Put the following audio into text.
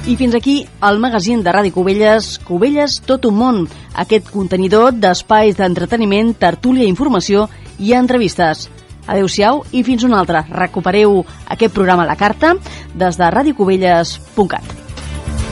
I fins aquí el magazín de Ràdio Cubelles, Cubelles tot un món, aquest contenidor d'espais d'entreteniment, tertúlia, informació i entrevistes. Adéu-siau i fins un altre. Recupereu aquest programa a la carta des de radiocubelles.cat.